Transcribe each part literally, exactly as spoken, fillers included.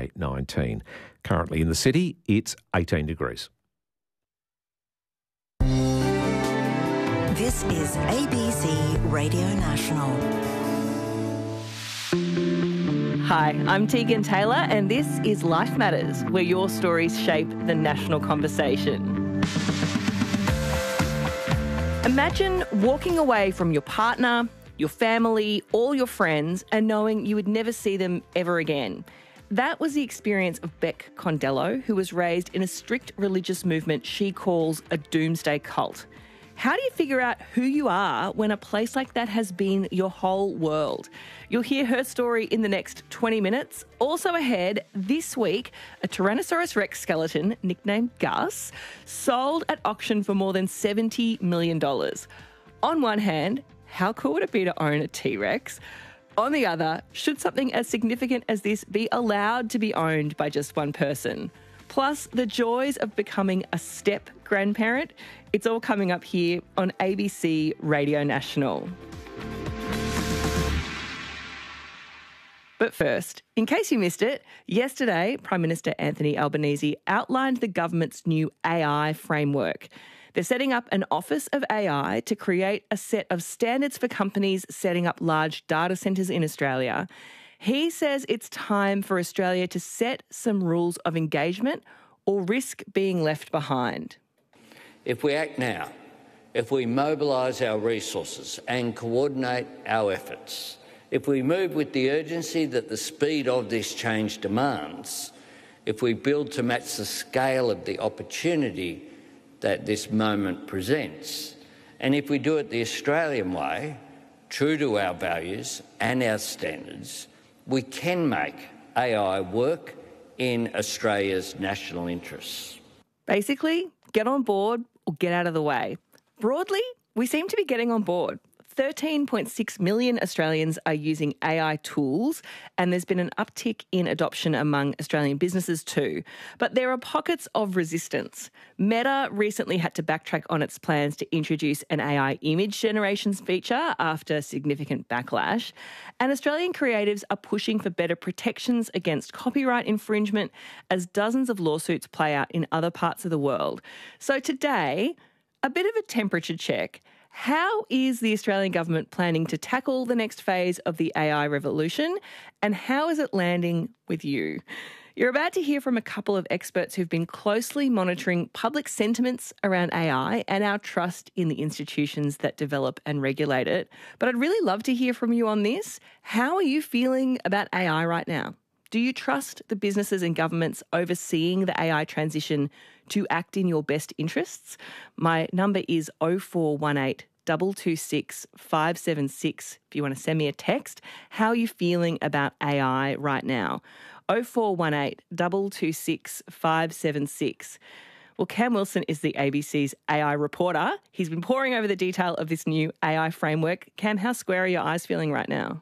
A nineteen. Currently in the city, it's eighteen degrees. This is A B C Radio National. Hi, I'm Tegan Taylor and this is Life Matters, where your stories shape the national conversation. Imagine walking away from your partner, your family, all your friends, and knowing you would never see them ever again. That was the experience of Beck Condello, who was raised in a strict religious movement she calls a doomsday cult. How do you figure out who you are when a place like that has been your whole world? You'll hear her story in the next twenty minutes. Also ahead, this week, a Tyrannosaurus Rex skeleton, nicknamed Gus, sold at auction for more than seventy million dollars. On one hand, how cool would it be to own a T-Rex? On the other, should something as significant as this be allowed to be owned by just one person? Plus, the joys of becoming a step-grandparent. It's all coming up here on A B C Radio National. But first, in case you missed it, yesterday Prime Minister Anthony Albanese outlined the government's new A I framework. They're setting up an Office of A I to create a set of standards for companies setting up large data centres in Australia. He says it's time for Australia to set some rules of engagement or risk being left behind. If we act now, if we mobilise our resources and coordinate our efforts, if we move with the urgency that the speed of this change demands, if we build to match the scale of the opportunity that this moment presents, and if we do it the Australian way, true to our values and our standards, we can make A I work in Australia's national interests. Basically, get on board or get out of the way. Broadly, we seem to be getting on board. thirteen point six million Australians are using A I tools, and there's been an uptick in adoption among Australian businesses too. But there are pockets of resistance. Meta recently had to backtrack on its plans to introduce an A I image generations feature after significant backlash. And Australian creatives are pushing for better protections against copyright infringement as dozens of lawsuits play out in other parts of the world. So today, a bit of a temperature check. How is the Australian government planning to tackle the next phase of the A I revolution, and how is it landing with you? You're about to hear from a couple of experts who've been closely monitoring public sentiments around A I and our trust in the institutions that develop and regulate it. But I'd really love to hear from you on this. How are you feeling about A I right now? Do you trust the businesses and governments overseeing the A I transition to act in your best interests? My number is oh four one eight, two two six, five seven six if you want to send me a text. How are you feeling about A I right now? oh four one eight, two two six, five seven six. Well, Cam Wilson is the A B C's A I reporter. He's been poring over the detail of this new A I framework. Cam, how square are your eyes feeling right now?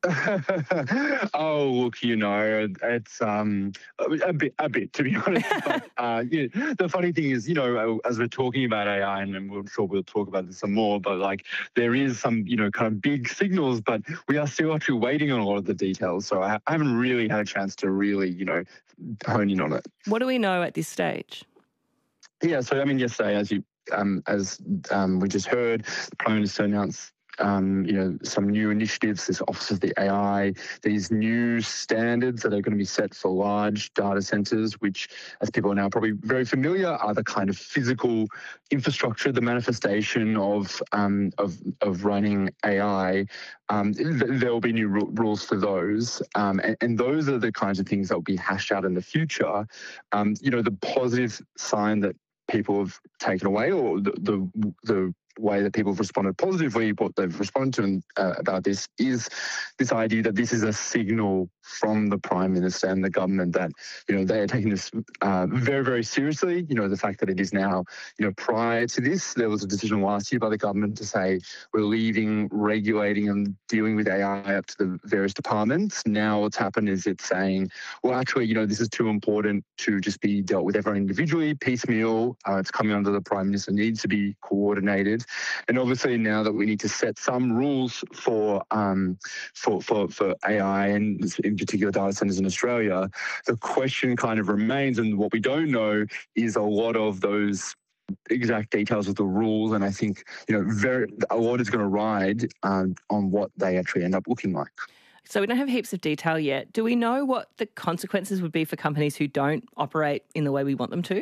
Oh, look, you know, it's um a bit, a bit to be honest. But, uh, yeah, the funny thing is, you know, as we're talking about A I, and I'm sure we'll talk about this some more, but like there is some, you know, kind of big signals, but we are still actually waiting on a lot of the details. So I, I haven't really had a chance to really, you know, hone in on it. What do we know at this stage? Yeah, so I mean, yesterday, as you um, as um, we just heard, the Prime Minister announced. Um, you know, some new initiatives, this Office of the A I, these new standards that are going to be set for large data centres, which, as people are now probably very familiar, are the kind of physical infrastructure, the manifestation of um, of, of running A I. Um, there will be new ru- rules for those, um, and, and those are the kinds of things that will be hashed out in the future. Um, you know, the positive sign that people have taken away, or the the, the way that people have responded positively, what they've responded to uh, about this is this idea that this is a signal from the Prime Minister and the government that, you know, they are taking this uh, very, very seriously. You know, the fact that it is now, you know, prior to this, there was a decision last year by the government to say we're leaving regulating and dealing with A I up to the various departments. Now what's happened is it's saying, well, actually, you know, this is too important to just be dealt with everyone individually, piecemeal. Uh, it's coming under the Prime Minister, needs to be coordinated. And obviously now that we need to set some rules for um, for, for, for A I and in particular data centers in Australia, the question kind of remains, and what we don't know is a lot of those exact details of the rules, and I think you know very a lot is going to ride um, on what they actually end up looking like. So we don't have heaps of detail yet. Do we know what the consequences would be for companies who don't operate in the way we want them to?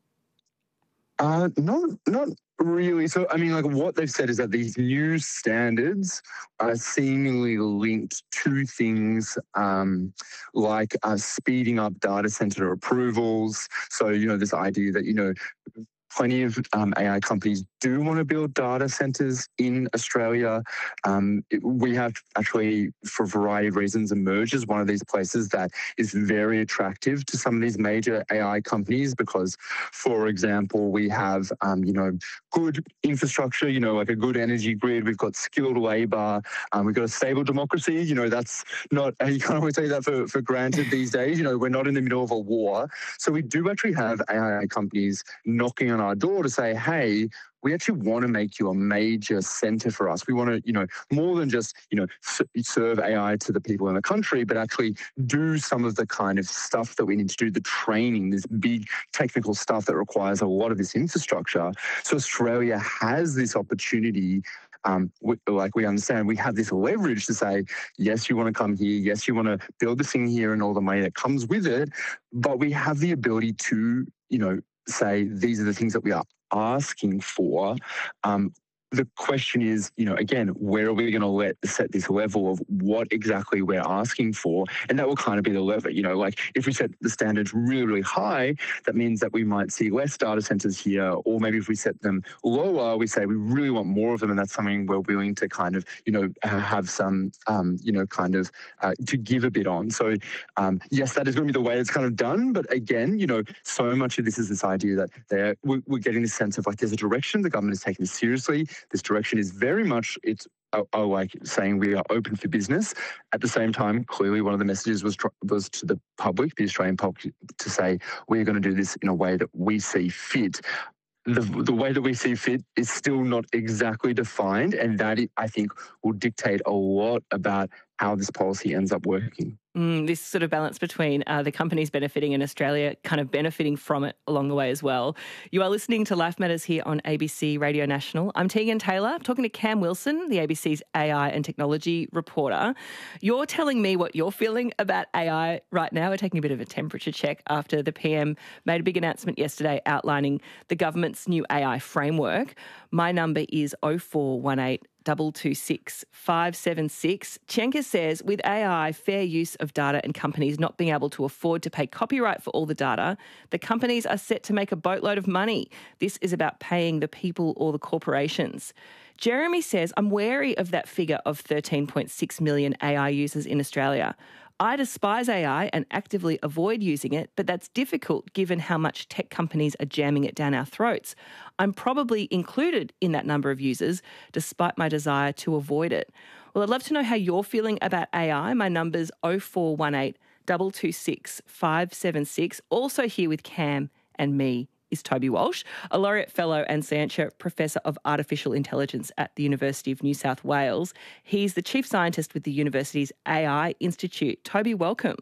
Uh, not not really. So I mean, like what they've said is that these new standards are seemingly linked to things um, like uh, speeding up data center approvals. So you know this idea that you know. Plenty of um, A I companies do want to build data centers in Australia. Um, it, we have actually, for a variety of reasons, emerged as one of these places that is very attractive to some of these major A I companies because, for example, we have, um, you know, good infrastructure, you know, like a good energy grid. We've got skilled labour. Um, we've got a stable democracy. You know, that's not, you can't always take that for, for granted these days. You know, we're not in the middle of a war. So we do actually have A I companies knocking on our door to say, hey, we actually want to make you a major center for us. We want to, you know, more than just, you know, serve A I to the people in the country, but actually do some of the kind of stuff that we need to do, the training, this big technical stuff that requires a lot of this infrastructure. So Australia has this opportunity. Um, we, like we understand, we have this leverage to say, yes, you want to come here, yes, you want to build this thing here and all the money that comes with it, but we have the ability to, you know, say these are the things that we are asking for. Um, the question is, you know, again, where are we going to let set this level of what exactly we're asking for? And that will kind of be the lever, you know, like if we set the standards really, really high, that means that we might see less data centers here. Or maybe if we set them lower, we say we really want more of them. And that's something we're willing to kind of, you know, have some, um, you know, kind of uh, to give a bit on. So um, yes, that is going to be the way it's kind of done. But again, you know, so much of this is this idea that they're, we're, we're getting this sense of like there's a direction, the government is taking this seriously. This direction is very much, it's uh, uh, like saying we are open for business. At the same time, clearly one of the messages was was to the public, the Australian public, to say we're going to do this in a way that we see fit. The, the way that we see fit is still not exactly defined, and that, I think, will dictate a lot about how this policy ends up working. Mm, this sort of balance between uh, the companies benefiting and Australia kind of benefiting from it along the way as well. You are listening to Life Matters here on A B C Radio National. I'm Tegan Taylor, talking to Cam Wilson, the A B C's A I and technology reporter. You're telling me what you're feeling about A I right now. We're taking a bit of a temperature check after the P M made a big announcement yesterday outlining the government's new A I framework. My number is oh four one eight two two six five seven six. Chenka says, with A I, fair use of data and companies not being able to afford to pay copyright for all the data, the companies are set to make a boatload of money. This is about paying the people or the corporations. Jeremy says, I'm wary of that figure of thirteen point six million A I users in Australia. I despise A I and actively avoid using it, but that's difficult given how much tech companies are jamming it down our throats. I'm probably included in that number of users, despite my desire to avoid it. Well, I'd love to know how you're feeling about A I. My number's oh four one eight two two six five seven six. Also here with Cam and me is Toby Walsh, a Laureate Fellow and Scientia Professor of Artificial Intelligence at the University of New South Wales. He's the Chief Scientist with the university's A I Institute. Toby, welcome.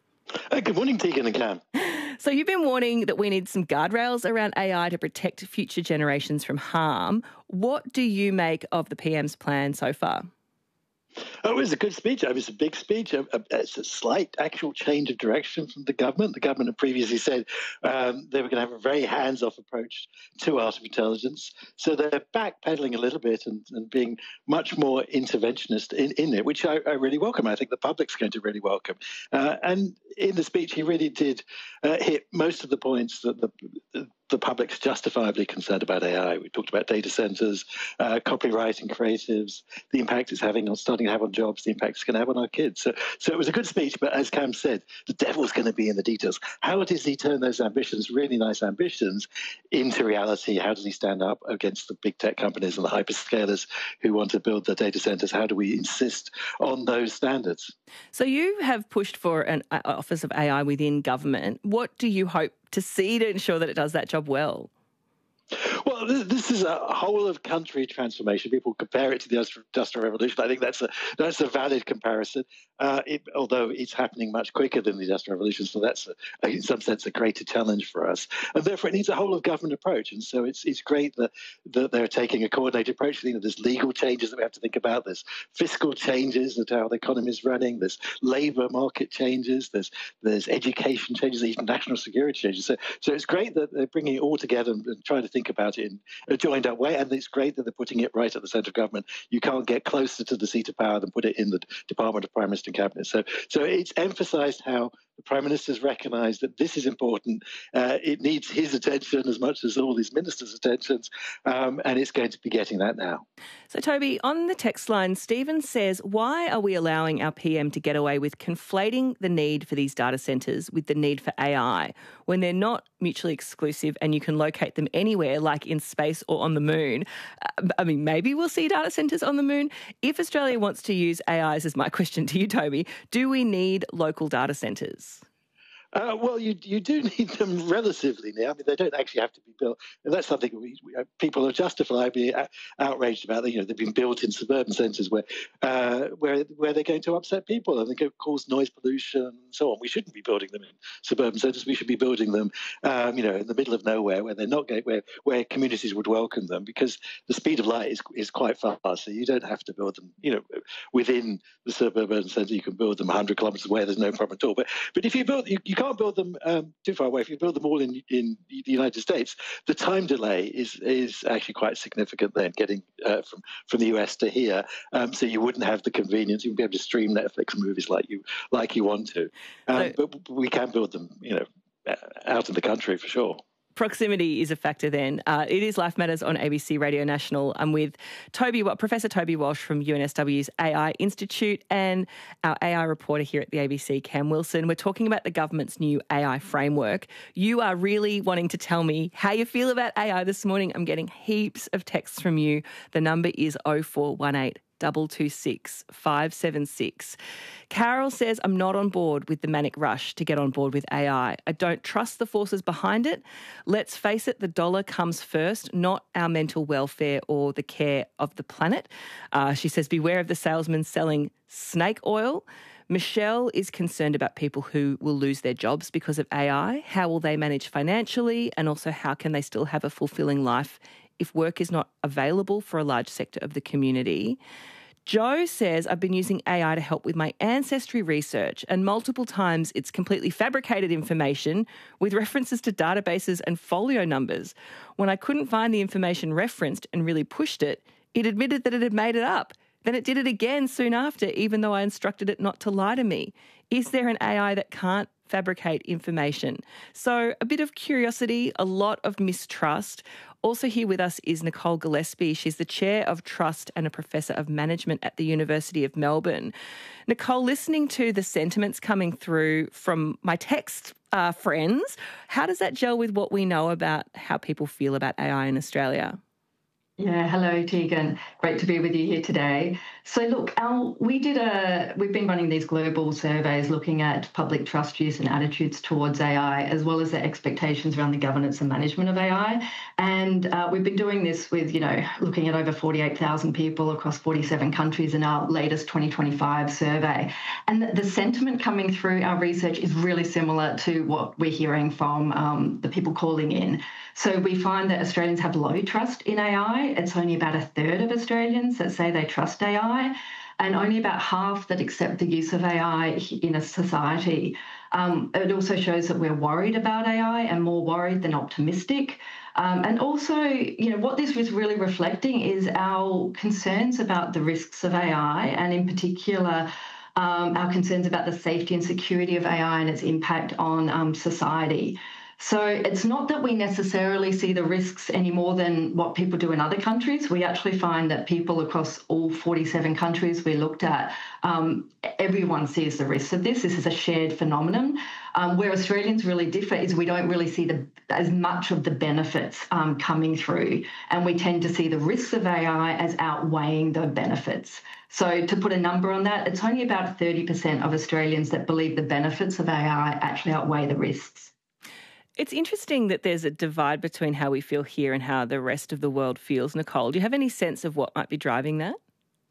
Uh, good morning, Tegan and Cam. So you've been warning that we need some guardrails around A I to protect future generations from harm. What do you make of the P M's plan so far? Oh, it was a good speech. It was a big speech. It's a slight actual change of direction from the government. The government had previously said um, they were going to have a very hands-off approach to artificial intelligence. So they're backpedaling a little bit and, and being much more interventionist in, in it, which I, I really welcome. I think the public's going to really welcome. Uh, and in the speech, he really did uh, hit most of the points that the, the the public's justifiably concerned about A I. We talked about data centers, uh, copyright and creatives, the impact it's having on starting to have on jobs, the impact it's going to have on our kids. So, so it was a good speech, but as Cam said, the devil's going to be in the details. How does he turn those ambitions, really nice ambitions, into reality? How does he stand up against the big tech companies and the hyperscalers who want to build their data centers? How do we insist on those standards? So you have pushed for an Office of A I within government. What do you hope to see to ensure that it does that job well? Well, this, this is a whole of country transformation. People compare it to the Industrial Revolution. I think that's a that's a valid comparison. Uh, it, although it's happening much quicker than the Industrial Revolution, so that's a, in some sense a greater challenge for us. And therefore, it needs a whole of government approach. And so it's it's great that that they're taking a coordinated approach. You know, there's legal changes that we have to think about. There's fiscal changes and how the economy is running. There's labour market changes. There's there's education changes. Even national security changes. So so it's great that they're bringing it all together and, and trying to think about it in a joined up way. And it's great that they're putting it right at the centre of government. You can't get closer to the seat of power than put it in the Department of Prime Minister and Cabinet. So, so it's emphasised how the Prime Minister's recognised that this is important. Uh, it needs his attention as much as all these ministers' attentions, um, and it's going to be getting that now. So, Toby, on the text line, Stephen says, why are we allowing our P M to get away with conflating the need for these data centres with the need for A I when they're not mutually exclusive and you can locate them anywhere, like in space or on the moon? Uh, I mean, maybe we'll see data centres on the moon. If Australia wants to use A I, this is my question to you, Toby, do we need local data centres? Uh, well, you you do need them relatively now. I mean, they don't actually have to be built, and that's something we, we, people are justifiably outraged about. You know, they've been built in suburban centres where uh, where where they're going to upset people and they can cause noise pollution and so on. We shouldn't be building them in suburban centres. We should be building them, um, you know, in the middle of nowhere where they're not going, where where communities would welcome them, because the speed of light is is quite fast. So you don't have to build them, you know, within the suburban centre. You can build them one hundred kilometres away. There's no problem at all. But but if you build, you, you can't build them um, too far away. If you build them all in in the United States, the time delay is is actually quite significant then, getting uh, from from the U S to here. Um, so you wouldn't have the convenience. You wouldn't be able to stream Netflix movies like you like you want to. Um, so, but we can build them, you know, out in the country for sure. Proximity is a factor then. Uh, it is Life Matters on A B C Radio National. I'm with Toby, Professor Toby Walsh from U N S W's A I Institute and our A I reporter here at the A B C, Cam Wilson. We're talking about the government's new A I framework. You are really wanting to tell me how you feel about A I this morning. I'm getting heaps of texts from you. The number is oh four one eight, two two six, five seven six. Carol says, I'm not on board with the manic rush to get on board with A I. I don't trust the forces behind it. Let's face it, the dollar comes first, not our mental welfare or the care of the planet. Uh, she says, beware of the salesman selling snake oil. Michelle is concerned about people who will lose their jobs because of A I. How will they manage financially? And also, how can they still have a fulfilling life if work is not available for a large sector of the community? Joe says, I've been using A I to help with my ancestry research, and multiple times it's completely fabricated information with references to databases and folio numbers. When I couldn't find the information referenced and really pushed it, it admitted that it had made it up. Then it did it again soon after, even though I instructed it not to lie to me. Is there an A I that can't fabricate information? So a bit of curiosity, a lot of mistrust. Also here with us is Nicole Gillespie. She's the Chair of Trust and a Professor of Management at the University of Melbourne. Nicole, listening to the sentiments coming through from my text uh, friends, how does that gel with what we know about how people feel about A I in Australia? Yeah, hello, Tegan. Great to be with you here today. So look, our, we did a, we've been running these global surveys looking at public trust use and attitudes towards A I, as well as the expectations around the governance and management of A I. And uh, we've been doing this with, you know, looking at over forty-eight thousand people across forty-seven countries in our latest twenty twenty-five survey. And the, the sentiment coming through our research is really similar to what we're hearing from um, the people calling in. So we find that Australians have low trust in A I. It's only about a third of Australians that say they trust A I, and only about half that accept the use of A I in a society. Um, it also shows that we're worried about A I and more worried than optimistic. Um, and also, you know, what this was really reflecting is our concerns about the risks of A I, and in particular, um, our concerns about the safety and security of A I and its impact on um, society. So it's not that we necessarily see the risks any more than what people do in other countries. We actually find that people across all forty-seven countries we looked at, um, everyone sees the risks of this. This is a shared phenomenon. Um, where Australians really differ is we don't really see the, as much of the benefits um, coming through, and we tend to see the risks of A I as outweighing the benefits. So to put a number on that, it's only about thirty percent of Australians that believe the benefits of A I actually outweigh the risks. It's interesting that there's a divide between how we feel here and how the rest of the world feels. Nicole, do you have any sense of what might be driving that?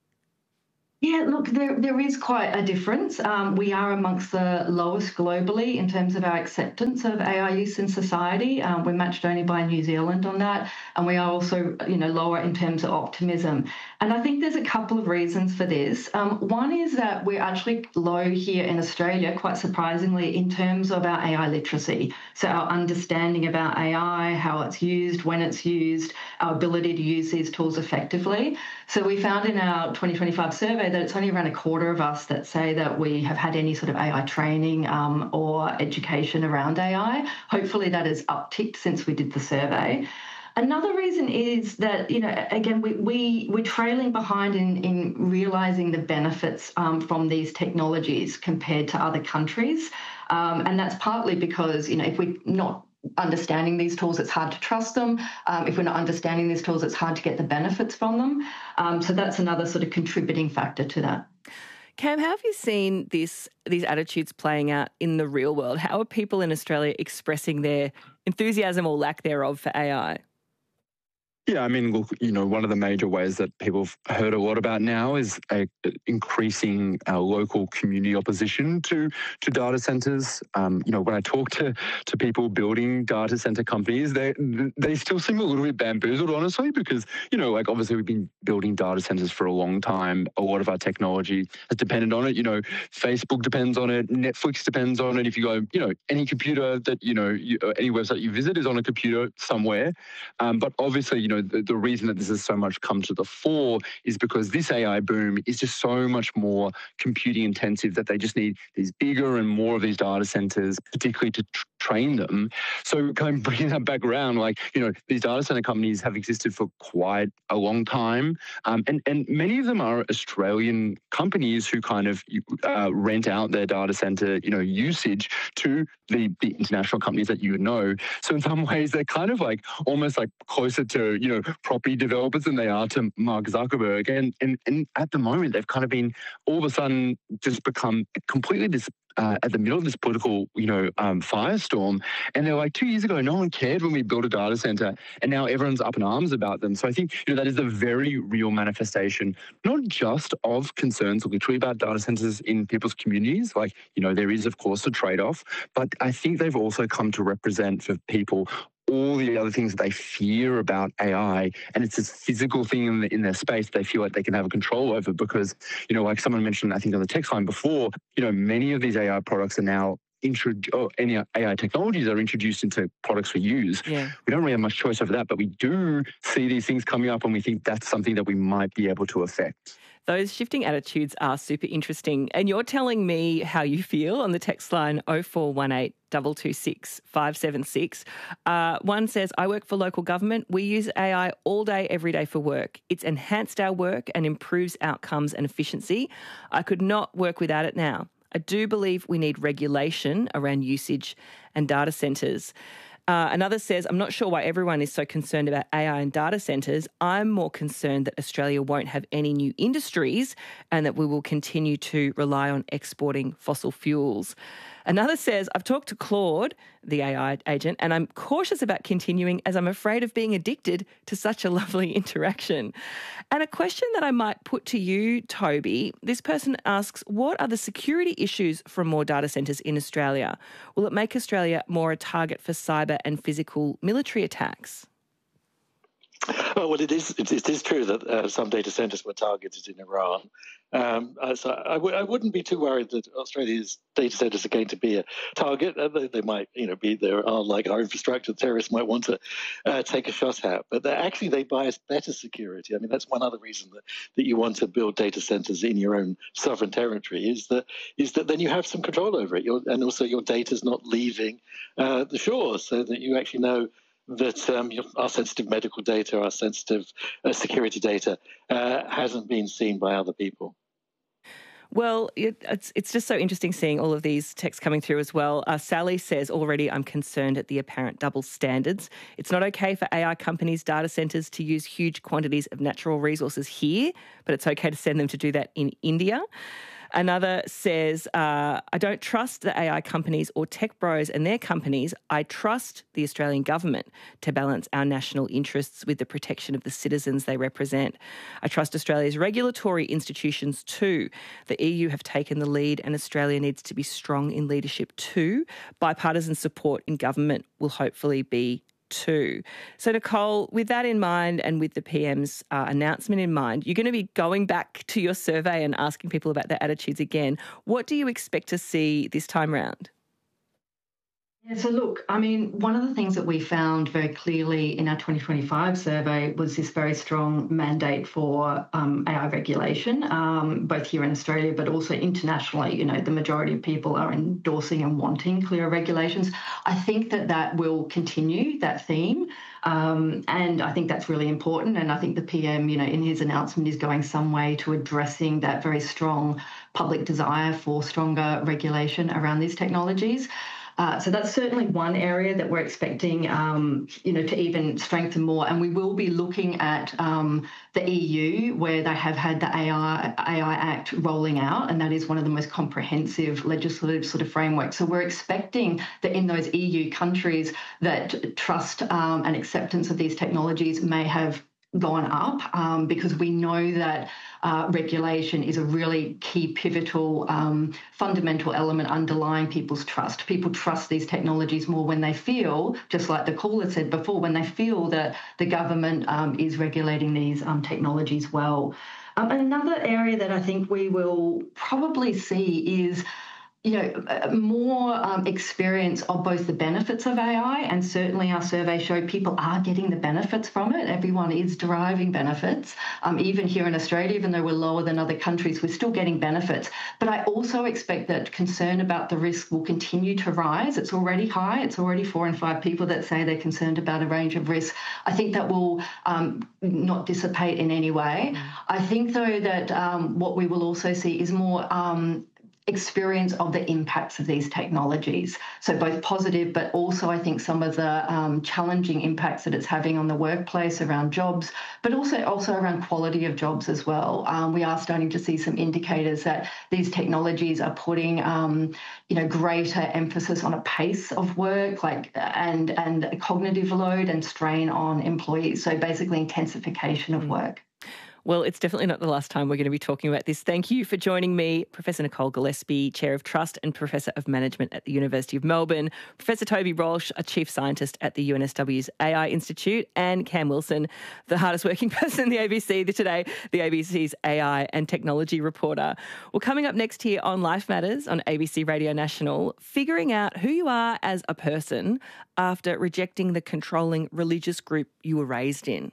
Yeah, look, there, there is quite a difference. Um, we are amongst the lowest globally in terms of our acceptance of A I use in society. Um, we're matched only by New Zealand on that. And we are also, you know, lower in terms of optimism. And I think there's a couple of reasons for this. Um, one is that we're actually low here in Australia, quite surprisingly, in terms of our A I literacy. So our understanding about A I, how it's used, when it's used, our ability to use these tools effectively. So we found in our twenty twenty-five survey that it's only around a quarter of us that say that we have had any sort of A I training um, or education around A I. Hopefully that has upticked since we did the survey. Another reason is that, you know, again, we, we, we're trailing behind in, in realising the benefits um, from these technologies compared to other countries. Um, and that's partly because, you know, if we're not understanding these tools, it's hard to trust them. Um, if we're not understanding these tools, it's hard to get the benefits from them. Um, so that's another sort of contributing factor to that. Cam, how have you seen this these attitudes playing out in the real world? How are people in Australia expressing their enthusiasm or lack thereof for A I? Yeah, I mean, look, you know, one of the major ways that people have heard a lot about now is a, increasing our local community opposition to to data centres. Um, you know, when I talk to, to people building data centre companies, they they still seem a little bit bamboozled, honestly, because, you know, like obviously we've been building data centres for a long time. A lot of our technology has depended on it. You know, Facebook depends on it. Netflix depends on it. If you go, you know, any computer that, you know, you, any website you visit is on a computer somewhere. Um, but obviously, you know, The, the reason that this has so much come to the fore is because this A I boom is just so much more computing intensive that they just need these bigger and more of these data centers, particularly to tr- train them. So kind of bringing that back around, like, you know, these data center companies have existed for quite a long time. Um, and, and many of them are Australian companies who kind of uh, rent out their data center, you know, usage to the, the international companies that you know. So in some ways, they're kind of like almost like closer to, you know, property developers than they are to Mark Zuckerberg. And, and, and at the moment, they've kind of been all of a sudden just become completely this Uh, at the middle of this political, you know, um, firestorm. And they're like, two years ago, no one cared when we built a data center, and now everyone's up in arms about them. So I think, you know, that is a very real manifestation, not just of concerns literally about data centers in people's communities. Like, you know, there is, of course, a trade-off, but I think they've also come to represent for people all the other things that they fear about A I, and it's this physical thing in, the, in their space they feel like they can have a control over because, you know, like someone mentioned, I think on the text line before, you know, many of these A I products are now introduced, or any A I technologies are introduced into products we use. Yeah. We don't really have much choice over that, but we do see these things coming up and we think that's something that we might be able to affect. Those shifting attitudes are super interesting. And you're telling me how you feel on the text line oh four one eight, two two six, five seven six. Uh, one says, I work for local government. We use A I all day, every day for work. It's enhanced our work and improves outcomes and efficiency. I could not work without it now. I do believe we need regulation around usage and data centres. Uh, another says, I'm not sure why everyone is so concerned about A I and data centres. I'm more concerned that Australia won't have any new industries and that we will continue to rely on exporting fossil fuels. Another says, I've talked to Claude, the A I agent, and I'm cautious about continuing as I'm afraid of being addicted to such a lovely interaction. And a question that I might put to you, Toby, this person asks, what are the security issues from more data centres in Australia? Will it make Australia more a target for cyber and physical military attacks? Oh, well, it is it, it is true that uh, some data centres were targeted in Iran. Um, so I, w- I wouldn't be too worried that Australia's data centres are going to be a target. Uh, they, they might, you know, be there are like our infrastructure terrorists might want to uh, take a shot at, but actually they bias better security. I mean, that's one other reason that, that you want to build data centres in your own sovereign territory is that is that then you have some control over it, your, and also your data's not leaving uh, the shores, so that you actually know that um, our sensitive medical data, our sensitive uh, security data uh, hasn't been seen by other people. Well, it, it's it's just so interesting seeing all of these texts coming through as well. Uh, Sally says, already I'm concerned at the apparent double standards. It's not okay for A I companies, data centres to use huge quantities of natural resources here, but it's okay to send them to do that in India. Another says, uh, I don't trust the A I companies or tech bros and their companies. I trust the Australian government to balance our national interests with the protection of the citizens they represent. I trust Australia's regulatory institutions too. The E U have taken the lead and Australia needs to be strong in leadership too. Bipartisan support in government will hopefully be too. So, Nicole, with that in mind and with the P M's uh, announcement in mind, you're going to be going back to your survey and asking people about their attitudes again. What do you expect to see this time round? Yeah, so look, I mean, one of the things that we found very clearly in our twenty twenty-five survey was this very strong mandate for um, A I regulation, um, both here in Australia but also internationally. You know, the majority of people are endorsing and wanting clearer regulations. I think that that will continue, that theme, um, and I think that's really important. And I think the P M, you know, in his announcement is going some way to addressing that very strong public desire for stronger regulation around these technologies. Uh, so that's certainly one area that we're expecting, um, you know, to even strengthen more. And we will be looking at um, the E U, where they have had the A I, A I Act rolling out, and that is one of the most comprehensive legislative sort of frameworks. So we're expecting that in those E U countries that trust um, and acceptance of these technologies may have gone up um, because we know that uh, regulation is a really key, pivotal, um, fundamental element underlying people's trust. People trust these technologies more when they feel, just like the caller said before, when they feel that the government um, is regulating these um, technologies well. Um, another area that I think we will probably see is you know, more um, experience of both the benefits of A I, and certainly our survey showed people are getting the benefits from it. Everyone is deriving benefits. Um, even here in Australia, even though we're lower than other countries, we're still getting benefits. But I also expect that concern about the risk will continue to rise. It's already high. It's already four in five people that say they're concerned about a range of risks. I think that will um, not dissipate in any way. Mm. I think, though, that um, what we will also see is more um, experience of the impacts of these technologies. So both positive, but also I think some of the um, challenging impacts that it's having on the workplace around jobs, but also also around quality of jobs as well. Um, we are starting to see some indicators that these technologies are putting, um, you know, greater emphasis on a pace of work, like and and cognitive load and strain on employees. So basically intensification of work. Well, it's definitely not the last time we're going to be talking about this. Thank you for joining me, Professor Nicole Gillespie, Chair of Trust and Professor of Management at the University of Melbourne, Professor Toby Rolch, a Chief Scientist at the U N S W's A I Institute, and Cam Wilson, the hardest working person in the A B C today, the A B C's A I and Technology reporter. Well, coming up next here on Life Matters on A B C Radio National, figuring out who you are as a person after rejecting the controlling religious group you were raised in.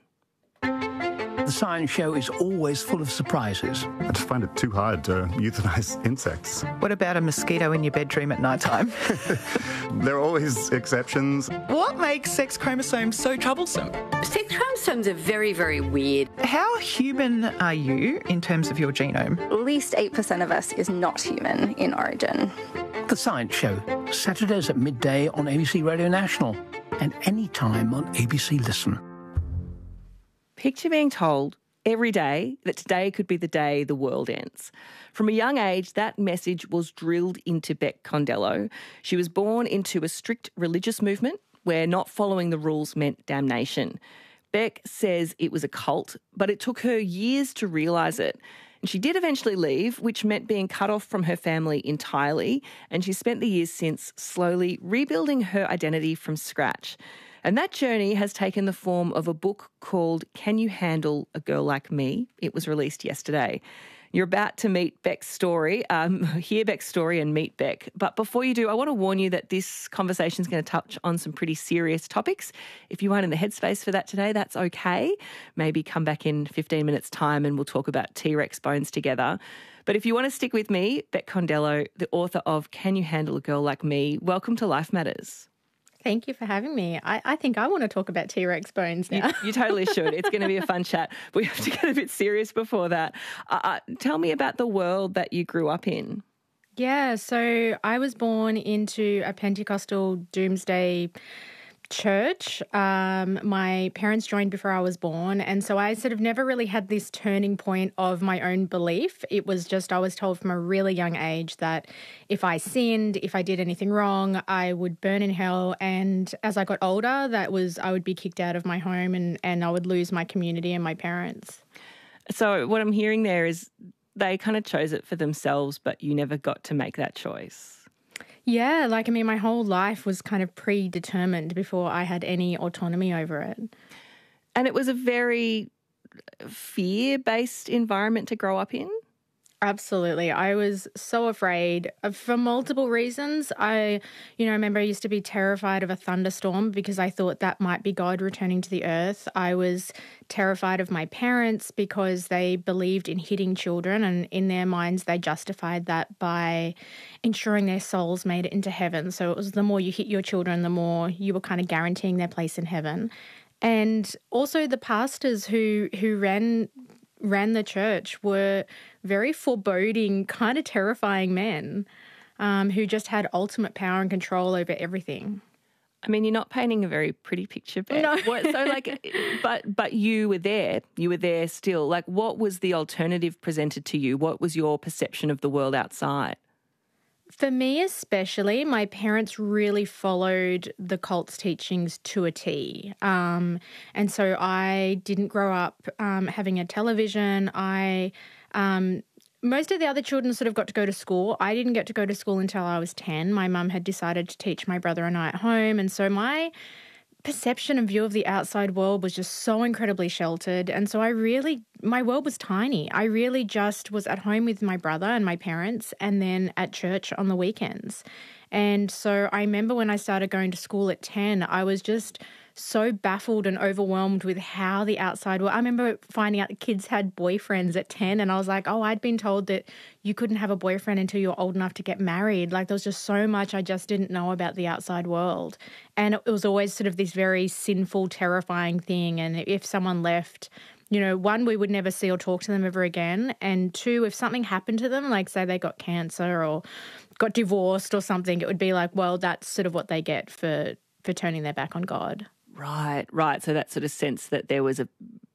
The Science Show is always full of surprises. I just find it too hard to euthanize insects. What about a mosquito in your bedroom at night time? There are always exceptions. What makes sex chromosomes so troublesome? Sex chromosomes are very, very weird. How human are you in terms of your genome? At least eight percent of us is not human in origin. The Science Show, Saturdays at midday on A B C Radio National and anytime on A B C Listen. Picture being told every day that today could be the day the world ends. From a young age, that message was drilled into Beck Condello. She was born into a strict religious movement where not following the rules meant damnation. Beck says it was a cult, but it took her years to realise it. And she did eventually leave, which meant being cut off from her family entirely, and she spent the years since slowly rebuilding her identity from scratch. And that journey has taken the form of a book called Can You Handle a Girl Like Me? It was released yesterday. You're about to meet Beck's story, um, hear Beck's story and meet Beck. But before you do, I want to warn you that this conversation is going to touch on some pretty serious topics. If you aren't in the headspace for that today, that's okay. Maybe come back in fifteen minutes' time and we'll talk about T-Rex bones together. But if you want to stick with me, Beck Condello, the author of Can You Handle a Girl Like Me? Welcome to Life Matters. Thank you for having me. I, I think I want to talk about T-Rex bones now. You, you totally should. It's going to be a fun chat. But we have to get a bit serious before that. Uh, tell me about the world that you grew up in. Yeah, so I was born into a Pentecostal doomsday church. Um, my parents joined before I was born, and so I sort of never really had this turning point of my own belief. It was just I was told from a really young age that if I sinned, if I did anything wrong, I would burn in hell. And as I got older, that was I would be kicked out of my home and, and I would lose my community and my parents. So what I'm hearing there is they kind of chose it for themselves, but you never got to make that choice. Yeah, like, I mean, my whole life was kind of predetermined before I had any autonomy over it. And it was a very fear-based environment to grow up in? Absolutely. I was so afraid for multiple reasons. I, you know, I remember I used to be terrified of a thunderstorm because I thought that might be God returning to the earth. I was terrified of my parents because they believed in hitting children, and in their minds they justified that by ensuring their souls made it into heaven. So it was the more you hit your children, the more you were kind of guaranteeing their place in heaven. And also the pastors who who ran ran the church were very foreboding, kind of terrifying men um, who just had ultimate power and control over everything. I mean, you're not painting a very pretty picture, Beck. No. What, so, like, but but you were there. You were there still. Like, what was the alternative presented to you? What was your perception of the world outside? For me especially, my parents really followed the cult's teachings to a T. Um, and so I didn't grow up um, having a television. I um, most of the other children sort of got to go to school. I didn't get to go to school until I was ten. My mum had decided to teach my brother and I at home. And so my perception and view of the outside world was just so incredibly sheltered. And so I really, my world was tiny. I really just was at home with my brother and my parents and then at church on the weekends. And so I remember when I started going to school at ten, I was just so baffled and overwhelmed with how the outside world. I remember finding out that kids had boyfriends at ten, and I was like, oh, I'd been told that you couldn't have a boyfriend until you're old enough to get married. Like, there was just so much I just didn't know about the outside world. And it was always sort of this very sinful, terrifying thing. And if someone left, you know, one, we would never see or talk to them ever again. And two, if something happened to them, like say they got cancer or got divorced or something, it would be like, well, that's sort of what they get for, for turning their back on God. Right, right. So that sort of sense that there was a,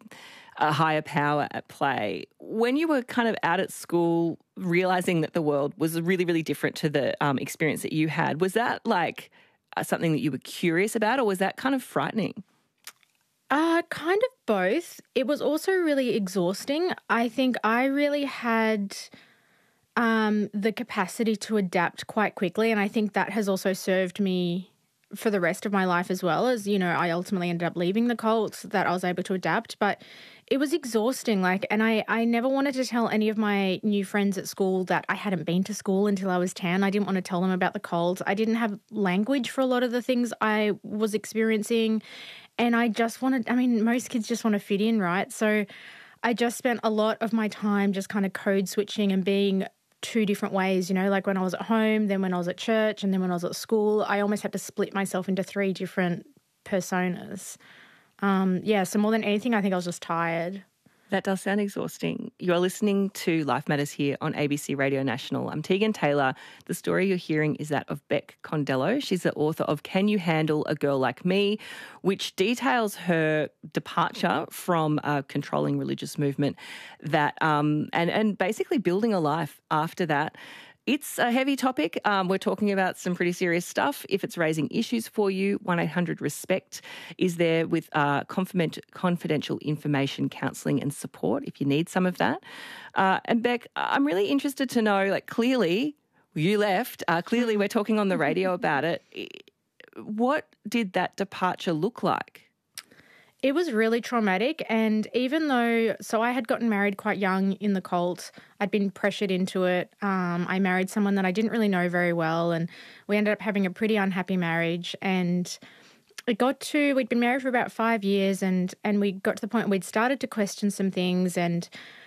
a higher power at play. When you were kind of out at school, realising that the world was really, really different to the um, experience that you had, was that like uh, something that you were curious about, or was that kind of frightening? Uh, kind of both. It was also really exhausting. I think I really had um, the capacity to adapt quite quickly, and I think that has also served me for the rest of my life as well. As, you know, I ultimately ended up leaving the cult, that I was able to adapt, but it was exhausting. Like, and I, I never wanted to tell any of my new friends at school that I hadn't been to school until I was ten. I didn't want to tell them about the cult. I didn't have language for a lot of the things I was experiencing. And I just wanted, I mean, most kids just want to fit in, right? So I just spent a lot of my time just kind of code switching and being two different ways, you know, like when I was at home, then when I was at church, and then when I was at school, I almost had to split myself into three different personas. Um, yeah, so more than anything, I think I was just tired. That does sound exhausting. You're listening to Life Matters here on A B C Radio National. I'm Tegan Taylor. The story you're hearing is that of Beck Condello. She's the author of Can You Handle a Girl Like Me?, which details her departure from a controlling religious movement that um, and, and basically building a life after that. It's a heavy topic. Um, we're talking about some pretty serious stuff. If it's raising issues for you, one eight hundred RESPECT is there with uh, confidential information, counselling and support if you need some of that. Uh, and Beck, I'm really interested to know, like, clearly you left. Uh, clearly we're talking on the radio about it. What did that departure look like? It was really traumatic, and even though, so I had gotten married quite young in the cult, I'd been pressured into it. Um, I married someone that I didn't really know very well, and we ended up having a pretty unhappy marriage. And it got to, we'd been married for about five years, and and we got to the point where we'd started to question some things, and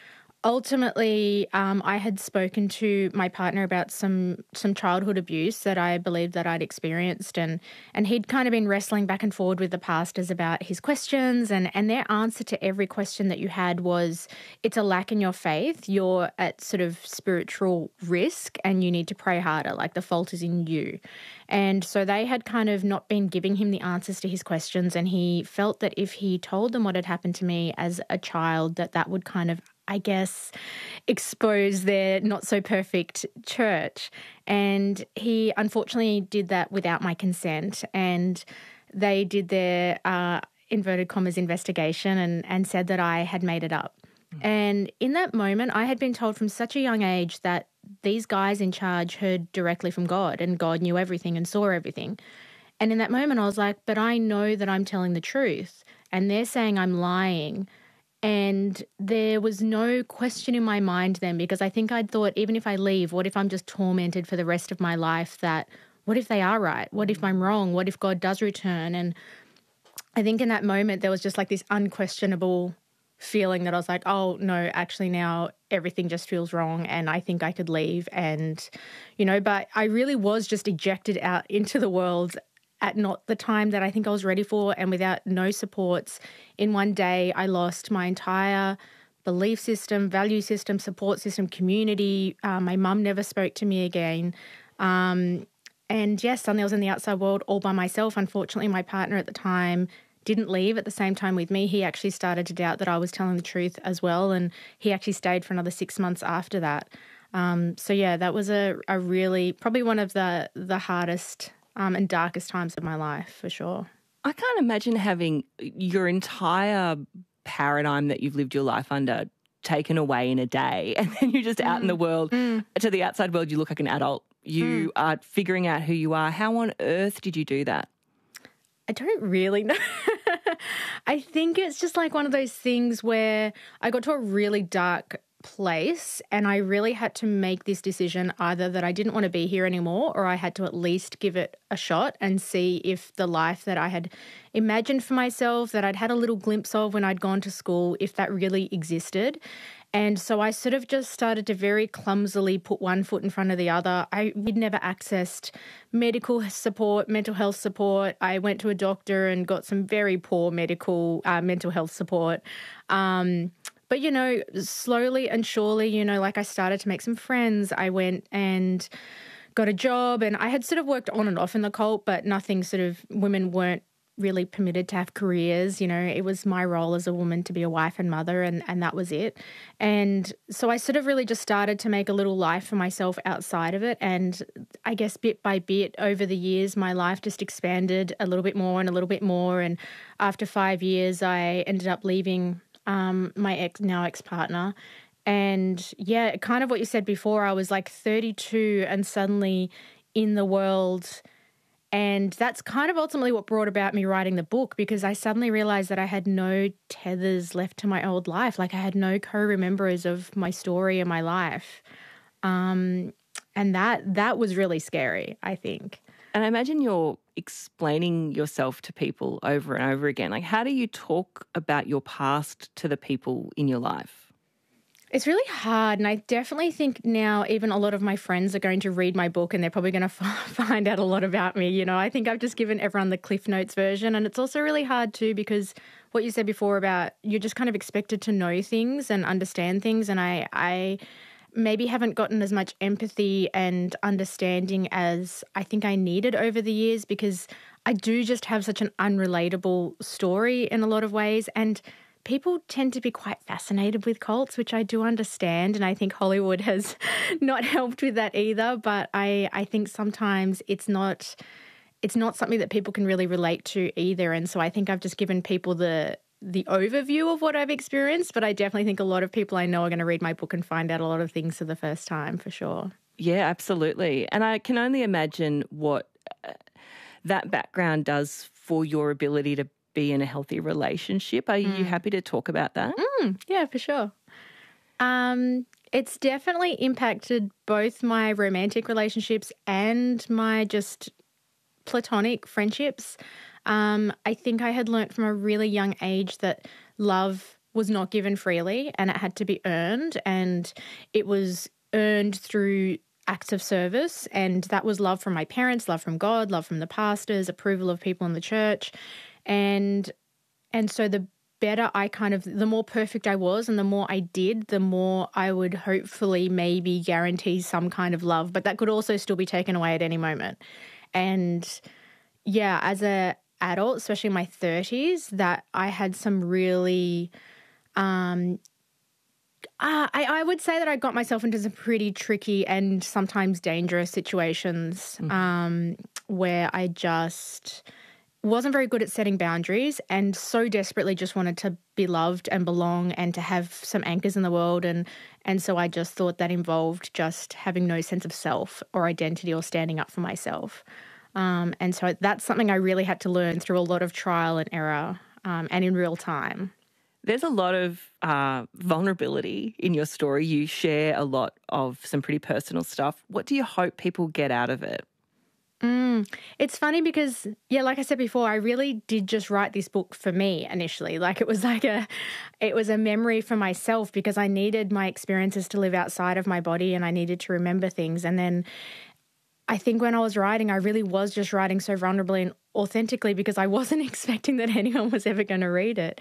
ultimately, um, I had spoken to my partner about some some childhood abuse that I believed that I'd experienced, and and he'd kind of been wrestling back and forward with the pastors about his questions, and and their answer to every question that you had was, it's a lack in your faith. You're at sort of spiritual risk, and you need to pray harder. Like the fault is in you. And so they had kind of not been giving him the answers to his questions, and he felt that if he told them what had happened to me as a child, that that would kind of, I guess, expose their not so perfect church. And he unfortunately did that without my consent. And they did their uh, inverted commas investigation and, and said that I had made it up. Mm. And in that moment, I had been told from such a young age that these guys in charge heard directly from God, and God knew everything and saw everything. And in that moment, I was like, but I know that I'm telling the truth, and they're saying I'm lying. And there was no question in my mind then, because I think I'd thought, even if I leave, what if I'm just tormented for the rest of my life? That what if they are right? What if I'm wrong? What if God does return? And I think in that moment, there was just like this unquestionable feeling that I was like, oh, no, actually now everything just feels wrong and I think I could leave. And, you know, but I really was just ejected out into the world at not the time that I think I was ready for, and without no supports. In one day, I lost my entire belief system, value system, support system, community. Uh, my mum never spoke to me again. Um, and yes, suddenly I was in the outside world all by myself. Unfortunately, my partner at the time didn't leave at the same time with me. He actually started to doubt that I was telling the truth as well, and he actually stayed for another six months after that. Um, so yeah, that was a, a really, probably one of the, the hardest Um, and darkest times of my life, for sure. I can't imagine having your entire paradigm that you've lived your life under taken away in a day, and then you're just mm. out in the world. Mm. To the outside world, you look like an adult. You mm. are figuring out who you are. How on earth did you do that? I don't really know. I think it's just like one of those things where I got to a really dark place, and I really had to make this decision, either that I didn't want to be here anymore, or I had to at least give it a shot and see if the life that I had imagined for myself, that I'd had a little glimpse of when I'd gone to school, if that really existed. And so I sort of just started to very clumsily put one foot in front of the other. I we'd never accessed medical support, mental health support. I went to a doctor and got some very poor medical uh, mental health support. Um, But, you know, slowly and surely, you know, like I started to make some friends. I went and got a job, and I had sort of worked on and off in the cult, but nothing sort of, women weren't really permitted to have careers. You know, it was my role as a woman to be a wife and mother, and, and that was it. And so I sort of really just started to make a little life for myself outside of it. And I guess bit by bit over the years, my life just expanded a little bit more and a little bit more. And after five years, I ended up leaving Um, my ex, now ex-partner. And yeah, kind of what you said before, I was like thirty-two and suddenly in the world. And that's kind of ultimately what brought about me writing the book, because I suddenly realized that I had no tethers left to my old life. Like I had no co-rememberers of my story and my life. Um, and that that was really scary, I think. And I imagine you're explaining yourself to people over and over again. Like, how do you talk about your past to the people in your life? It's really hard. And I definitely think now even a lot of my friends are going to read my book, and they're probably going to f- find out a lot about me. You know, I think I've just given everyone the Cliff Notes version. And it's also really hard too, because what you said before about you're just kind of expected to know things and understand things. And I... I maybe haven't gotten as much empathy and understanding as I think I needed over the years, because I do just have such an unrelatable story in a lot of ways. And people tend to be quite fascinated with cults, which I do understand. And I think Hollywood has not helped with that either. But I, I think sometimes it's not, it's not something that people can really relate to either. And so I think I've just given people the the overview of what I've experienced, but I definitely think a lot of people I know are going to read my book and find out a lot of things for the first time, for sure. Yeah, absolutely. And I can only imagine what uh, that background does for your ability to be in a healthy relationship. Are mm. you happy to talk about that? Mm, yeah, for sure. Um, it's definitely impacted both my romantic relationships and my just platonic friendships. Um, I think I had learnt from a really young age that love was not given freely and it had to be earned, and it was earned through acts of service, and that was love from my parents, love from God, love from the pastors, approval of people in the church. And and so the better I kind of, the more perfect I was and the more I did, the more I would hopefully maybe guarantee some kind of love, but that could also still be taken away at any moment. And yeah, as a adult, especially in my thirties, that I had some really, um, uh, I, I would say that I got myself into some pretty tricky and sometimes dangerous situations mm. um, where I just wasn't very good at setting boundaries and so desperately just wanted to be loved and belong and to have some anchors in the world. And, and so I just thought that involved just having no sense of self or identity or standing up for myself. Um, and so that's something I really had to learn through a lot of trial and error um, and in real time. There's a lot of uh, vulnerability in your story. You share a lot of some pretty personal stuff. What do you hope people get out of it? Mm, it's funny because, yeah, like I said before, I really did just write this book for me initially. Like it was like a, it was a memory for myself because I needed my experiences to live outside of my body and I needed to remember things. And then I think when I was writing, I really was just writing so vulnerably and authentically because I wasn't expecting that anyone was ever going to read it.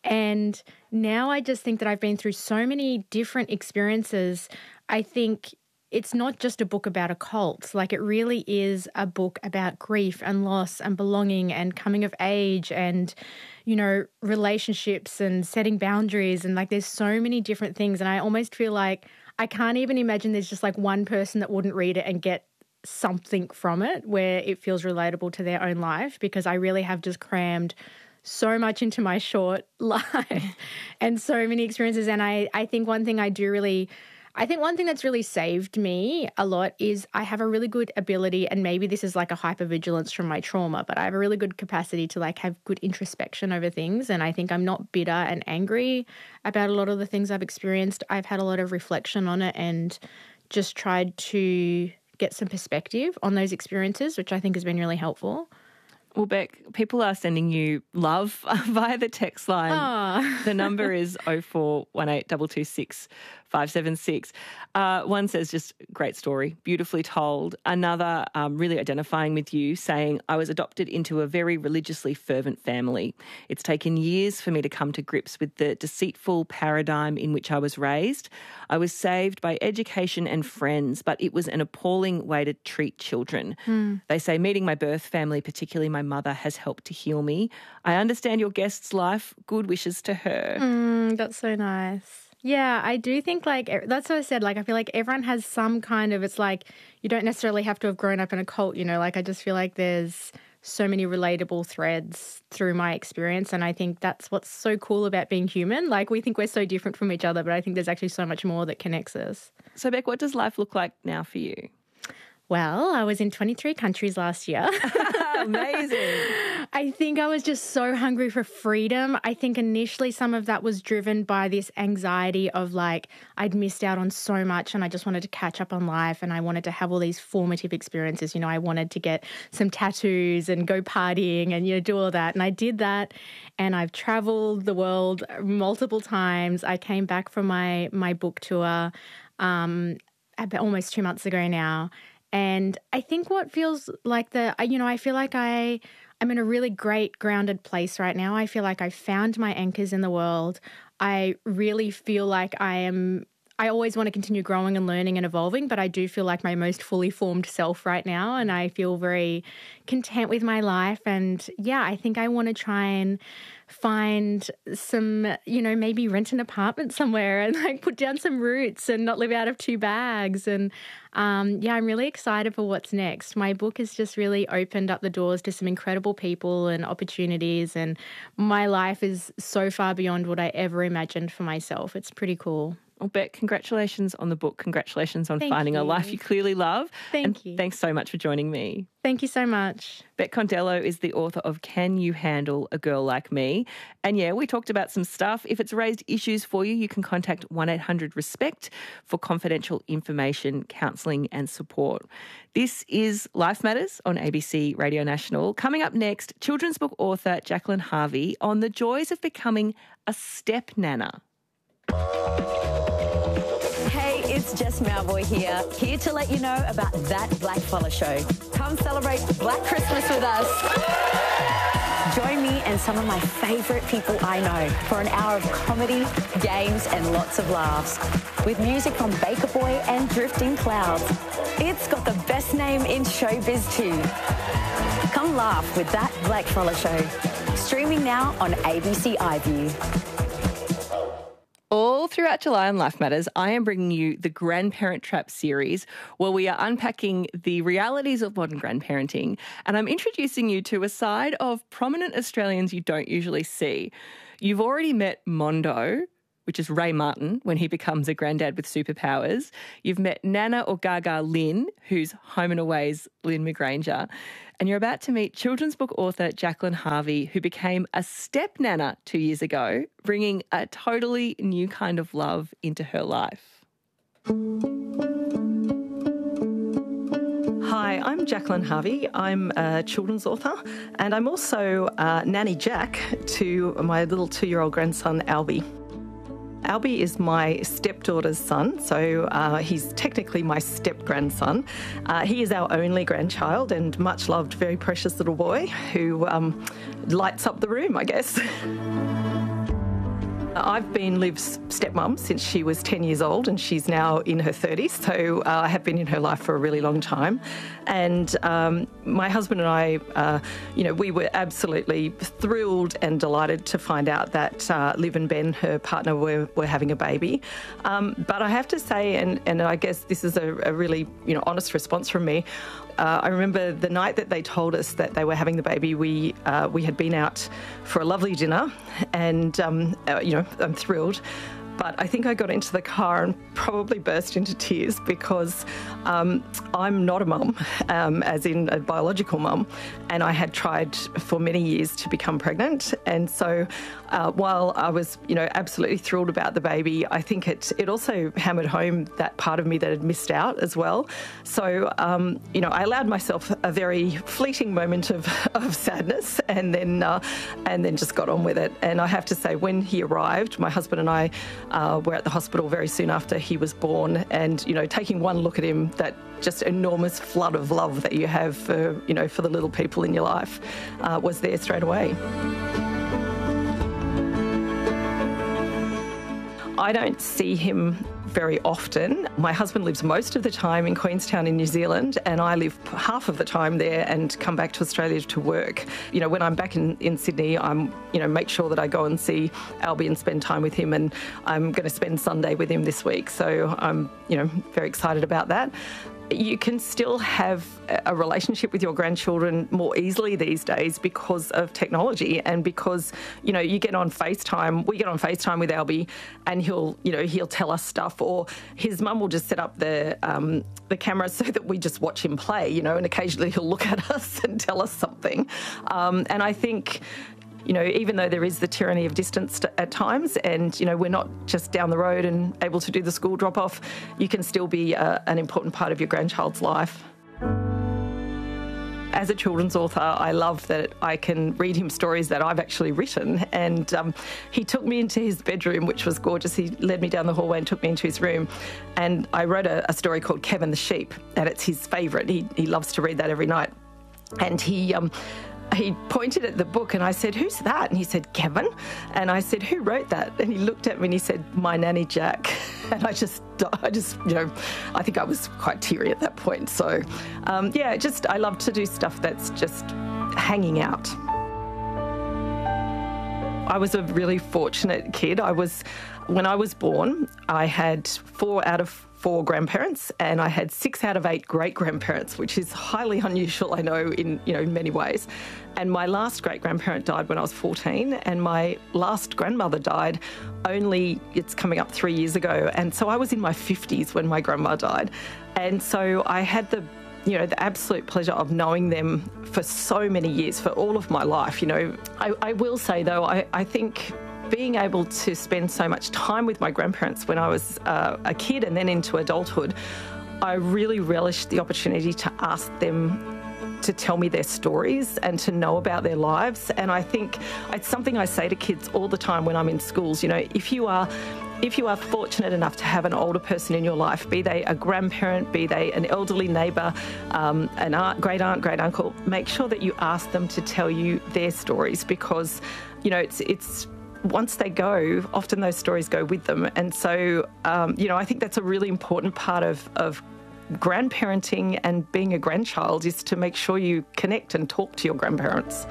And now I just think that I've been through so many different experiences. I think it's not just a book about a cult. Like it really is a book about grief and loss and belonging and coming of age and, you know, relationships and setting boundaries. And like there's so many different things. And I almost feel like I can't even imagine there's just like one person that wouldn't read it and get something from it where it feels relatable to their own life, because I really have just crammed so much into my short life and so many experiences. And I, I think one thing I do really... I think one thing that's really saved me a lot is I have a really good ability, and maybe this is like a hypervigilance from my trauma, but I have a really good capacity to like have good introspection over things. And I think I'm not bitter and angry about a lot of the things I've experienced. I've had a lot of reflection on it and just tried to get some perspective on those experiences, which I think has been really helpful. Well, Beck, people are sending you love via the text line. Oh. The number is oh four one eight two two six five seven six. Uh, one says just great story, beautifully told. Another um, really identifying with you, saying, I was adopted into a very religiously fervent family. It's taken years for me to come to grips with the deceitful paradigm in which I was raised. I was saved by education and friends, but it was an appalling way to treat children. Mm. They say meeting my birth family, particularly my mother, has helped to heal me. I understand your guest's life. Good wishes to her. Mm, that's so nice. Yeah, I do think like, that's what I said, like I feel like everyone has some kind of, it's like you don't necessarily have to have grown up in a cult, you know, like I just feel like there's so many relatable threads through my experience, and I think that's what's so cool about being human. Like we think we're so different from each other, but I think there's actually so much more that connects us. So Beck, what does life look like now for you? Well, I was in twenty-three countries last year. Amazing. I think I was just so hungry for freedom. I think initially some of that was driven by this anxiety of like I'd missed out on so much and I just wanted to catch up on life and I wanted to have all these formative experiences. You know, I wanted to get some tattoos and go partying and, you know, do all that. And I did that, and I've traveled the world multiple times. I came back from my, my book tour um, about almost two months ago now. And I think what feels like the, you know, I feel like I, I'm in a really great grounded place right now. I feel like I've found my anchors in the world. I really feel like I am, I always want to continue growing and learning and evolving, but I do feel like my most fully formed self right now. And I feel very content with my life. And yeah, I think I want to try and find some, you know, maybe rent an apartment somewhere and like put down some roots and not live out of two bags. And um, yeah, I'm really excited for what's next. My book has just really opened up the doors to some incredible people and opportunities. And my life is so far beyond what I ever imagined for myself. It's pretty cool. Well, Beck, congratulations on the book. Congratulations on Thank finding you. a life you clearly love. Thank and you. Thanks so much for joining me. Thank you so much. Beck Condello is the author of Can You Handle a Girl Like Me? And yeah, we talked about some stuff. If it's raised issues for you, you can contact one eight hundred RESPECT for confidential information, counselling and support. This is Life Matters on A B C Radio National. Coming up next, children's book author Jacqueline Harvey on the joys of becoming a step nana. Hey, it's Jess Mauboy here, here to let you know about That Blackfella Show. Come celebrate Black Christmas with us. Join me and some of my favourite people I know for an hour of comedy, games and lots of laughs. With music from Baker Boy and Drifting Clouds. It's got the best name in showbiz too. Come laugh with That Blackfella Show. Streaming now on A B C iView. All throughout July on Life Matters, I am bringing you the Grandparent Trap series, where we are unpacking the realities of modern grandparenting, and I'm introducing you to a side of prominent Australians you don't usually see. You've already met Mondo, which is Ray Martin, when he becomes a granddad with superpowers. You've met Nana or Gaga Lynn, who's Home and Away's Lynn McGranger. And you're about to meet children's book author Jacqueline Harvey, who became a step nana two years ago, bringing a totally new kind of love into her life. Hi, I'm Jacqueline Harvey. I'm a children's author, and I'm also uh, Nanny Jack to my little two-year-old grandson, Albie. Albie is my stepdaughter's son, so uh, he's technically my step-grandson. Uh, he is our only grandchild and much-loved, very precious little boy who um, lights up the room, I guess. I've been Liv's stepmom since she was ten years old, and she's now in her thirties, so uh, I have been in her life for a really long time. And um, my husband and I, uh, you know, we were absolutely thrilled and delighted to find out that uh, Liv and Ben, her partner, were, were having a baby. Um, but I have to say, and, and I guess this is a, a really, you know, honest response from me, Uh, I remember the night that they told us that they were having the baby, we uh, we had been out for a lovely dinner, and, um, uh, you know, I'm thrilled. But I think I got into the car and probably burst into tears because um, I'm not a mum, um, as in a biological mum, and I had tried for many years to become pregnant. And so uh, while I was, you know, absolutely thrilled about the baby, I think it it also hammered home that part of me that had missed out as well. So, um, you know, I allowed myself a very fleeting moment of, of sadness, and then uh, and then just got on with it. And I have to say, when he arrived, my husband and I Uh, were at the hospital very soon after he was born, and, you know, taking one look at him, that just enormous flood of love that you have for, you know, for the little people in your life uh, was there straight away. I don't see him very often. My husband lives most of the time in Queenstown in New Zealand, and I live half of the time there and come back to Australia to work. You know, when I'm back in, in Sydney, I'm, you know, make sure that I go and see Albie and spend time with him, and I'm going to spend Sunday with him this week. So I'm, you know, very excited about that. You can still have a relationship with your grandchildren more easily these days because of technology, and because, you know, you get on FaceTime, we get on FaceTime with Albie, and he'll, you know, he'll tell us stuff, or his mum will just set up the um, the camera so that we just watch him play, you know, and occasionally he'll look at us and tell us something. Um, and I think, you know, even though there is the tyranny of distance at times, and, you know, we're not just down the road and able to do the school drop-off, you can still be uh, an important part of your grandchild's life. As a children's author, I love that I can read him stories that I've actually written. And um, he took me into his bedroom, which was gorgeous. He led me down the hallway and took me into his room. And I wrote a, a story called Kevin the Sheep, and it's his favourite. He, he loves to read that every night. And he... Um, He pointed at the book, and I said, "Who's that?" And he said, "Kevin." And I said, "Who wrote that?" And he looked at me and he said, "My nanny Jack." And I just, I just, you know, I think I was quite teary at that point. So, um, yeah, just, I love to do stuff that's just hanging out. I was a really fortunate kid. I was, when I was born, I had four out of four grandparents, and I had six out of eight great-grandparents, which is highly unusual, I know, in, you know, in many ways. And my last great-grandparent died when I was fourteen, and my last grandmother died only, it's coming up three years ago. And so I was in my fifties when my grandma died. And so I had the you know, the absolute pleasure of knowing them for so many years, for all of my life. You know, I, I will say, though, I, I think being able to spend so much time with my grandparents when I was uh, a kid and then into adulthood, I really relished the opportunity to ask them to tell me their stories and to know about their lives. And I think it's something I say to kids all the time when I'm in schools. You know, if you are If you are fortunate enough to have an older person in your life, be they a grandparent, be they an elderly neighbour, um, an aunt, great aunt, great uncle, make sure that you ask them to tell you their stories, because, you know, it's it's once they go, often those stories go with them. And so, um, you know, I think that's a really important part of, of grandparenting and being a grandchild, is to make sure you connect and talk to your grandparents.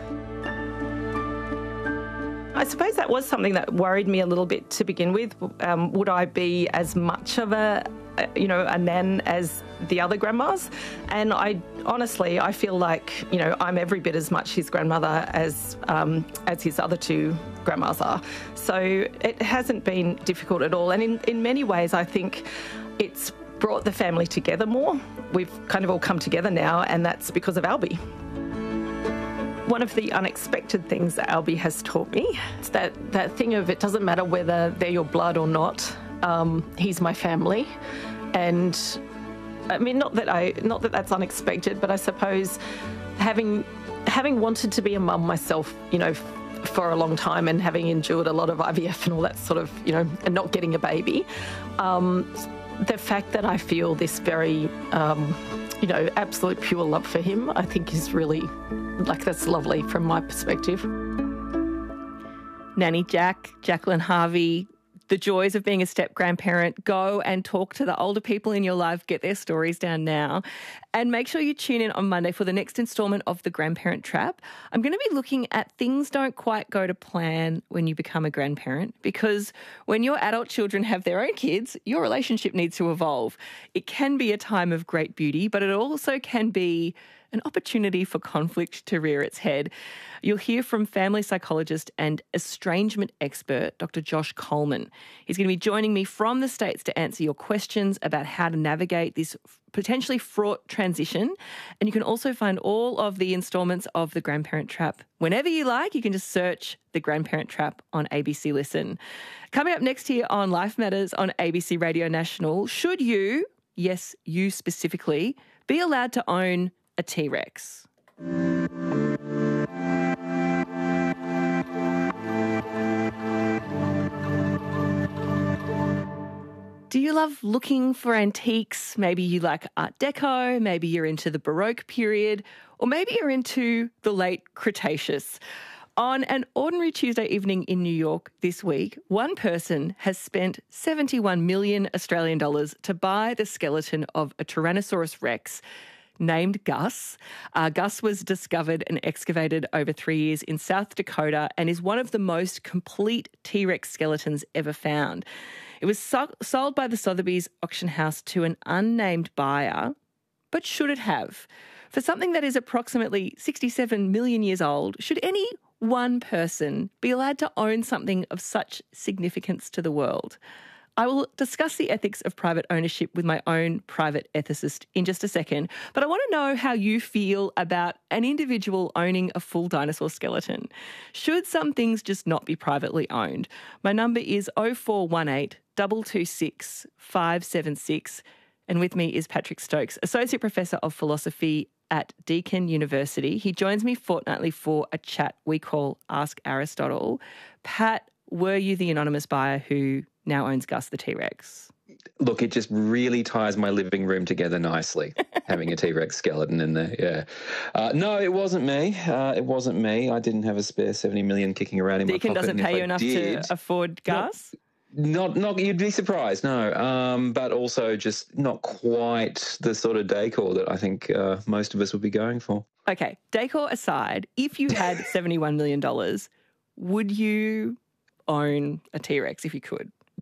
I suppose that was something that worried me a little bit to begin with. Um, would I be as much of a, you know, a nan as the other grandmas? And I honestly, I feel like, you know, I'm every bit as much his grandmother as um, as his other two grandmas are. So it hasn't been difficult at all. And in, in many ways, I think it's brought the family together more. We've kind of all come together now, and that's because of Albie. One of the unexpected things that Albie has taught me is that, that thing of it doesn't matter whether they're your blood or not, um, he's my family. And I mean, not that I, not that that's unexpected, but I suppose having having wanted to be a mum myself, you know, f- for a long time, and having endured a lot of I V F and all that sort of, you know, and not getting a baby, um, the fact that I feel this very, um, you know, absolute pure love for him, I think is really, like, that's lovely from my perspective. Nanny Jack, Jacqueline Harvey, the joys of being a step-grandparent. Go and talk to the older people in your life, get their stories down now. And make sure you tune in on Monday for the next instalment of The Grandparent Trap. I'm going to be looking at things don't quite go to plan when you become a grandparent, because when your adult children have their own kids, your relationship needs to evolve. It can be a time of great beauty, but it also can be an opportunity for conflict to rear its head. You'll hear from family psychologist and estrangement expert, Doctor Josh Coleman. He's going to be joining me from the States to answer your questions about how to navigate this potentially fraught transition. And you can also find all of the instalments of The Grandparent Trap whenever you like. You can just search The Grandparent Trap on A B C Listen. Coming up next here on Life Matters on A B C Radio National, should you, yes, you specifically, be allowed to own a T-Rex? Do you love looking for antiques? Maybe you like Art Deco, maybe you're into the Baroque period, or maybe you're into the late Cretaceous. On an ordinary Tuesday evening in New York this week, one person has spent seventy-one million Australian dollars to buy the skeleton of a Tyrannosaurus Rex named Gus. Uh, Gus was discovered and excavated over three years in South Dakota and is one of the most complete T-Rex skeletons ever found. It was so- sold by the Sotheby's auction house to an unnamed buyer, but should it have? For something that is approximately sixty-seven million years old, should any one person be allowed to own something of such significance to the world? I will discuss the ethics of private ownership with my own private ethicist in just a second, but I want to know how you feel about an individual owning a full dinosaur skeleton. Should some things just not be privately owned? My number is oh four one eight, two two six, five seven six, and with me is Patrick Stokes, Associate Professor of Philosophy at Deakin University. He joins me fortnightly for a chat we call Ask Aristotle. Pat, were you the anonymous buyer who now owns Gus the T-Rex? Look, it just really ties my living room together nicely, having a T-Rex skeleton in there, yeah. Uh, no, it wasn't me. Uh, it wasn't me. I didn't have a spare seventy million kicking around in Deakin my pocket. Deakin doesn't pay you enough did, to afford Gus? Not, not, you'd be surprised, no. Um, but also just not quite the sort of decor that I think uh, most of us would be going for. Okay, decor aside, if you had seventy-one million dollars, would you own a T-Rex if you could?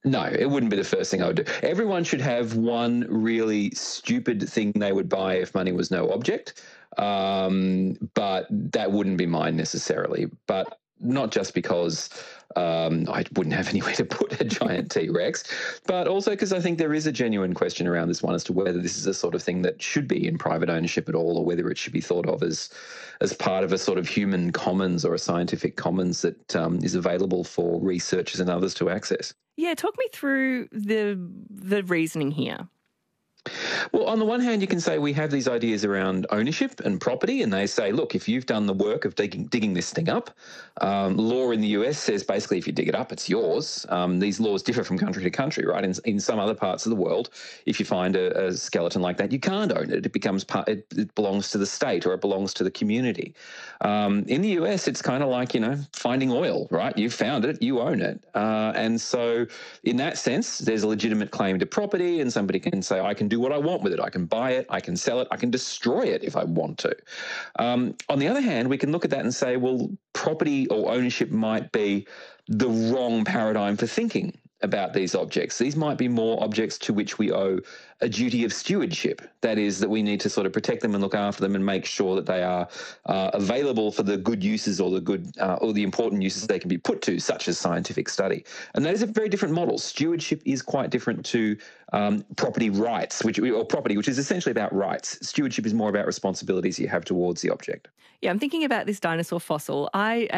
No, it wouldn't be the first thing I would do. Everyone should have one really stupid thing they would buy if money was no object, um, but that wouldn't be mine necessarily. But not just because um, I wouldn't have anywhere to put a giant T-Rex, but also because I think there is a genuine question around this one as to whether this is a sort of thing that should be in private ownership at all, or whether it should be thought of as as part of a sort of human commons or a scientific commons that um, is available for researchers and others to access. Yeah, talk me through the the reasoning here. Well, on the one hand, you can say we have these ideas around ownership and property, and they say, look, if you've done the work of digging, digging this thing up, um, law in the U S says basically if you dig it up, it's yours. Um, these laws differ from country to country, right? In, in some other parts of the world, if you find a, a skeleton like that, you can't own it. It becomes part, it, it belongs to the state or it belongs to the community. Um, in the U S, it's kind of like, you know, finding oil, right? You found it, you own it. Uh, and so in that sense, there's a legitimate claim to property, and somebody can say, I can do what I want with it. I can buy it, I can sell it, I can destroy it if I want to. Um, on the other hand, we can look at that and say, well, property or ownership might be the wrong paradigm for thinking about these objects. These might be more objects to which we owe a duty of stewardship. That is, that we need to sort of protect them and look after them and make sure that they are uh, available for the good uses or the good uh, or the important uses they can be put to, such as scientific study. And that is a very different model. Stewardship is quite different to um, property rights, which or property, which is essentially about rights. Stewardship is more about responsibilities you have towards the object. Yeah, I'm thinking about this dinosaur fossil. I